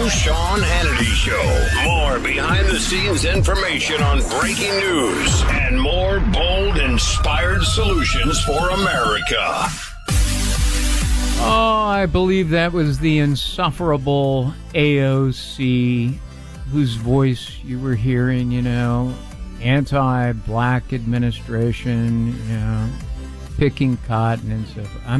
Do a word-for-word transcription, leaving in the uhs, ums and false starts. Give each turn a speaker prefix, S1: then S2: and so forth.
S1: Sean Hannity Show. More behind-the-scenes information on breaking news and more bold, inspired solutions for America.
S2: Oh, I believe that was the insufferable A O C, whose voice you were hearing, you know, anti-black administration, you know, picking cotton and stuff. I'm